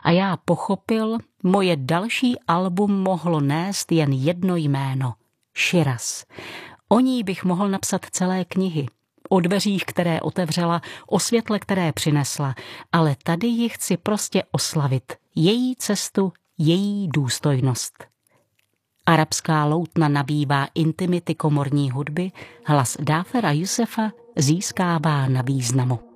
a já pochopil, moje další album mohlo nést jen jedno jméno – Shiraz. O ní bych mohl napsat celé knihy. O dveřích, které otevřela, o světle, které přinesla, ale tady ji chci prostě oslavit. Její cestu, její důstojnost. Arabská loutna nabývá intimity komorní hudby, hlas Dáfera Jusefa získává na významu.